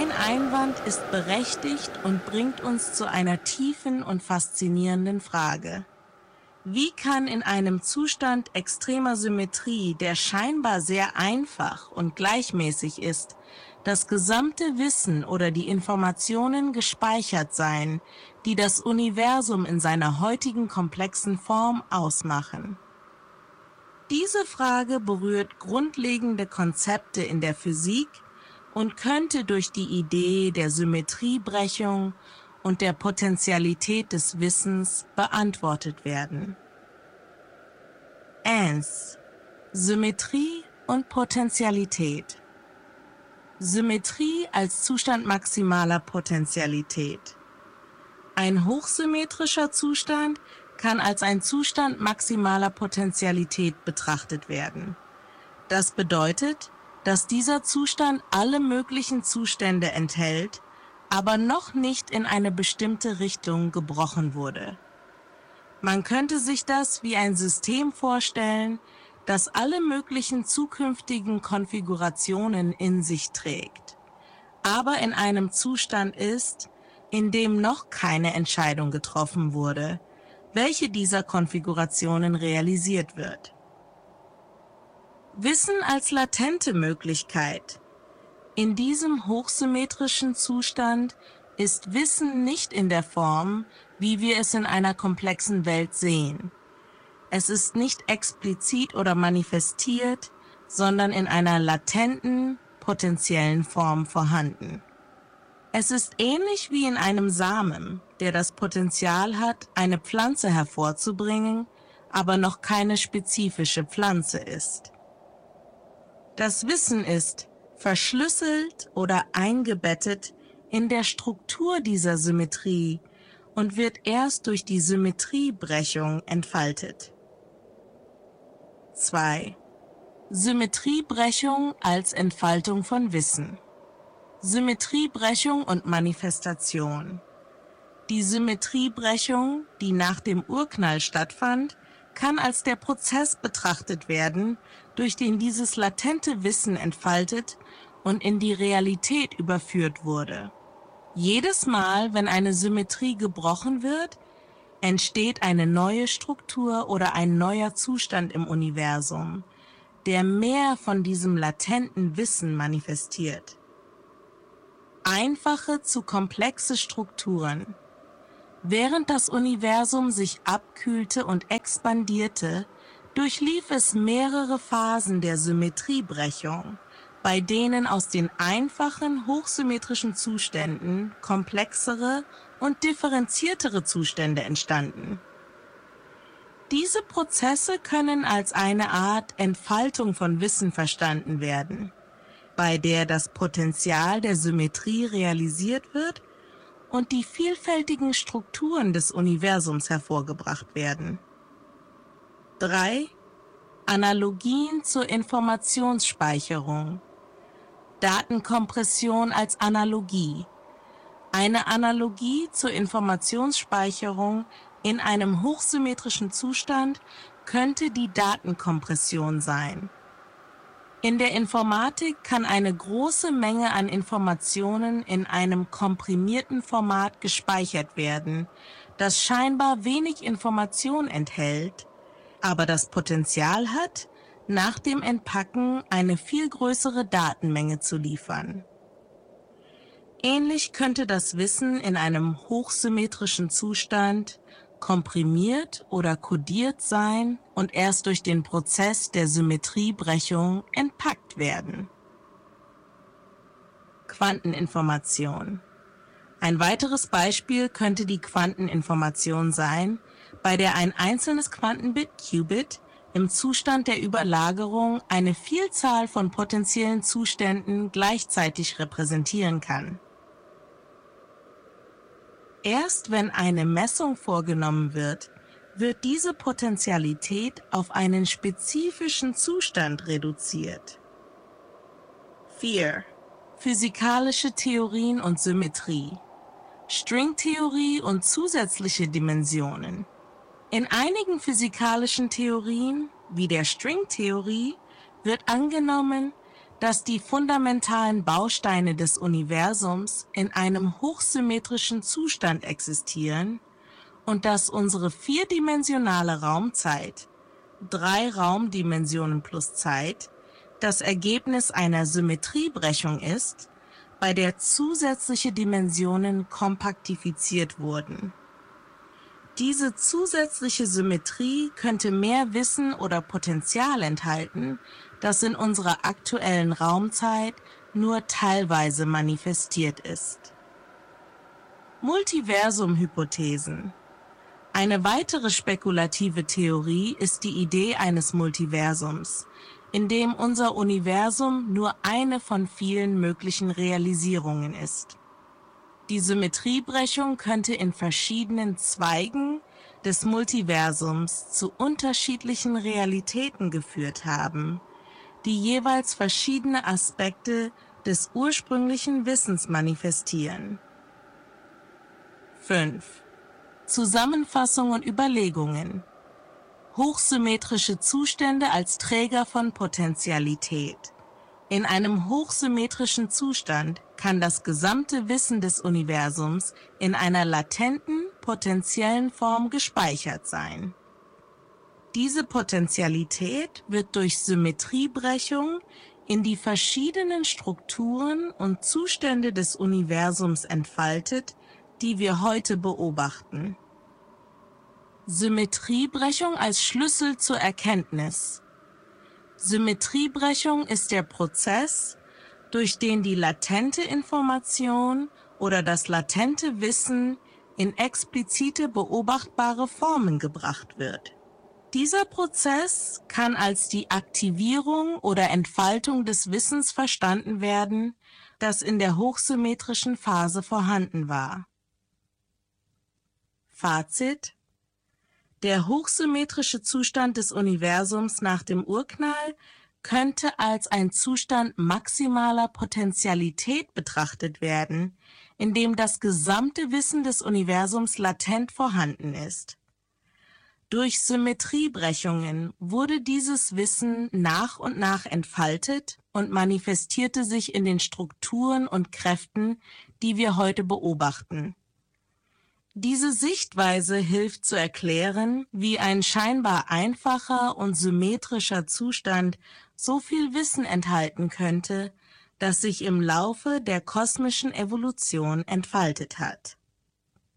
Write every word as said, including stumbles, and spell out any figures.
Dein Einwand ist berechtigt und bringt uns zu einer tiefen und faszinierenden Frage. Wie kann in einem Zustand extremer Symmetrie, der scheinbar sehr einfach und gleichmäßig ist, das gesamte Wissen oder die Informationen gespeichert sein, die das Universum in seiner heutigen komplexen Form ausmachen? Diese Frage berührt grundlegende Konzepte in der Physik und könnte durch die Idee der Symmetriebrechung und der Potentialität des Wissens beantwortet werden. eins. Symmetrie und Potentialität. Symmetrie als Zustand maximaler Potentialität. Ein hochsymmetrischer Zustand kann als ein Zustand maximaler Potentialität betrachtet werden. Das bedeutet, dass dieser Zustand alle möglichen Zustände enthält, aber noch nicht in eine bestimmte Richtung gebrochen wurde. Man könnte sich das wie ein System vorstellen, das alle möglichen zukünftigen Konfigurationen in sich trägt, aber in einem Zustand ist, in dem noch keine Entscheidung getroffen wurde, welche dieser Konfigurationen realisiert wird. Wissen als latente Möglichkeit. In diesem hochsymmetrischen Zustand ist Wissen nicht in der Form, wie wir es in einer komplexen Welt sehen. Es ist nicht explizit oder manifestiert, sondern in einer latenten, potenziellen Form vorhanden. Es ist ähnlich wie in einem Samen, der das Potenzial hat, eine Pflanze hervorzubringen, aber noch keine spezifische Pflanze ist. Das Wissen ist verschlüsselt oder eingebettet in der Struktur dieser Symmetrie und wird erst durch die Symmetriebrechung entfaltet. zwei. Symmetriebrechung als Entfaltung von Wissen. Symmetriebrechung und Manifestation. Die Symmetriebrechung, die nach dem Urknall stattfand, kann als der Prozess betrachtet werden, durch den dieses latente Wissen entfaltet und in die Realität überführt wurde. Jedes Mal, wenn eine Symmetrie gebrochen wird, entsteht eine neue Struktur oder ein neuer Zustand im Universum, der mehr von diesem latenten Wissen manifestiert. Einfache zu komplexe Strukturen. Während das Universum sich abkühlte und expandierte, durchlief es mehrere Phasen der Symmetriebrechung, bei denen aus den einfachen, hochsymmetrischen Zuständen komplexere und differenziertere Zustände entstanden. Diese Prozesse können als eine Art Entfaltung von Wissen verstanden werden, bei der das Potenzial der Symmetrie realisiert wird und die vielfältigen Strukturen des Universums hervorgebracht werden. drei. Analogien zur Informationsspeicherung. Datenkompression als Analogie. Eine Analogie zur Informationsspeicherung in einem hochsymmetrischen Zustand könnte die Datenkompression sein. In der Informatik kann eine große Menge an Informationen in einem komprimierten Format gespeichert werden, das scheinbar wenig Information enthält, aber das Potenzial hat, nach dem Entpacken eine viel größere Datenmenge zu liefern. Ähnlich könnte das Wissen in einem hochsymmetrischen Zustand komprimiert oder kodiert sein und erst durch den Prozess der Symmetriebrechung entpackt werden. Quanteninformation. Ein weiteres Beispiel könnte die Quanteninformation sein, bei der ein einzelnes Quantenbit Qubit im Zustand der Überlagerung eine Vielzahl von potenziellen Zuständen gleichzeitig repräsentieren kann. Erst wenn eine Messung vorgenommen wird, wird diese Potentialität auf einen spezifischen Zustand reduziert. vier. Physikalische Theorien und Symmetrie. Stringtheorie und zusätzliche Dimensionen. In einigen physikalischen Theorien, wie der Stringtheorie, wird angenommen, dass die fundamentalen Bausteine des Universums in einem hochsymmetrischen Zustand existieren und dass unsere vierdimensionale Raumzeit, drei Raumdimensionen plus Zeit, das Ergebnis einer Symmetriebrechung ist, bei der zusätzliche Dimensionen kompaktifiziert wurden. Diese zusätzliche Symmetrie könnte mehr Wissen oder Potenzial enthalten, das in unserer aktuellen Raumzeit nur teilweise manifestiert ist. Multiversum-Hypothesen. Eine weitere spekulative Theorie ist die Idee eines Multiversums, in dem unser Universum nur eine von vielen möglichen Realisierungen ist. Die Symmetriebrechung könnte in verschiedenen Zweigen des Multiversums zu unterschiedlichen Realitäten geführt haben, die jeweils verschiedene Aspekte des ursprünglichen Wissens manifestieren. fünf. Zusammenfassung und Überlegungen. Hochsymmetrische Zustände als Träger von Potentialität. In einem hochsymmetrischen Zustand kann das gesamte Wissen des Universums in einer latenten, potentiellen Form gespeichert sein. Diese Potentialität wird durch Symmetriebrechung in die verschiedenen Strukturen und Zustände des Universums entfaltet, die wir heute beobachten. Symmetriebrechung als Schlüssel zur Erkenntnis. Symmetriebrechung ist der Prozess, durch den die latente Information oder das latente Wissen in explizite beobachtbare Formen gebracht wird. Dieser Prozess kann als die Aktivierung oder Entfaltung des Wissens verstanden werden, das in der hochsymmetrischen Phase vorhanden war. Fazit: Der hochsymmetrische Zustand des Universums nach dem Urknall könnte als ein Zustand maximaler Potentialität betrachtet werden, in dem das gesamte Wissen des Universums latent vorhanden ist. Durch Symmetriebrechungen wurde dieses Wissen nach und nach entfaltet und manifestierte sich in den Strukturen und Kräften, die wir heute beobachten. Diese Sichtweise hilft zu erklären, wie ein scheinbar einfacher und symmetrischer Zustand so viel Wissen enthalten könnte, das sich im Laufe der kosmischen Evolution entfaltet hat.